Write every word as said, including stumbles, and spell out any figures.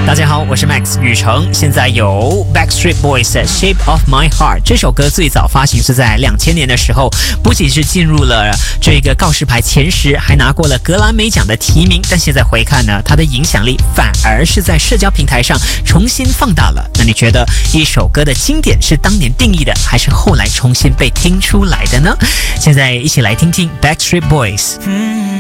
大家好，我是 Max 雨成。现在有 Backstreet Boys 的 Shape of My Heart 这首歌最早发行是在两千年的时候，不仅是进入了这个告示牌前十，还拿过了格莱美奖的提名。但现在回看呢，它的影响力反而是在社交平台上重新放大了。那你觉得一首歌的经典是当年定义的，还是后来重新被听出来的呢？现在一起来听听 Backstreet Boys。